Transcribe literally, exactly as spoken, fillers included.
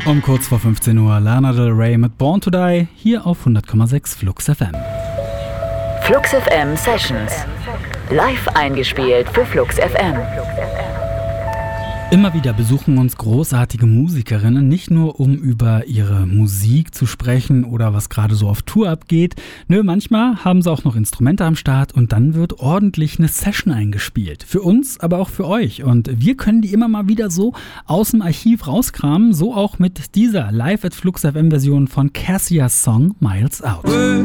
Um kurz vor fünfzehn Uhr Lana Del Rey mit Born to Die, hier auf hundert Komma sechs Flux F M. Flux F M Sessions. Live eingespielt für Flux F M. Immer wieder besuchen uns großartige Musikerinnen, nicht nur um über ihre Musik zu sprechen oder was gerade so auf Tour abgeht. Nö, manchmal haben sie auch noch Instrumente am Start und dann wird ordentlich eine Session eingespielt. Für uns, aber auch für euch. Und wir können die immer mal wieder so aus dem Archiv rauskramen, so auch mit dieser Live at Flux F M Version von Cassias Song Miles Out.